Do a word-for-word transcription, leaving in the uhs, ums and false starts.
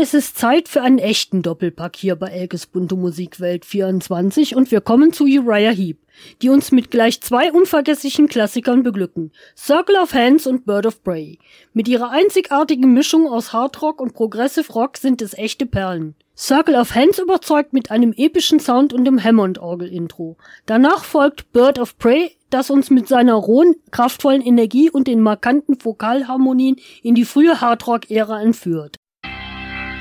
es ist Zeit für einen echten Doppelpack hier bei Elkes bunte Musikwelt vierundzwanzig und wir kommen zu Uriah Heep, die uns mit gleich zwei unvergesslichen Klassikern beglücken, Circle of Hands und Bird of Prey. Mit ihrer einzigartigen Mischung aus Hardrock und Progressive Rock sind es echte Perlen. Circle of Hands überzeugt mit einem epischen Sound und dem Hammond-Orgel-Intro. Danach folgt Bird of Prey, das uns mit seiner rohen, kraftvollen Energie und den markanten Vokalharmonien in die frühe Hardrock-Ära entführt.